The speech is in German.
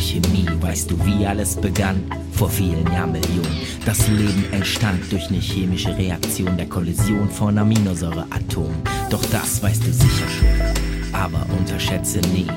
Chemie. Weißt du, wie alles begann? Vor vielen Jahrmillionen. Das Leben entstand durch eine chemische Reaktion der Kollision von Aminosäureatomen. Doch das weißt du sicher schon. Aber unterschätze nie,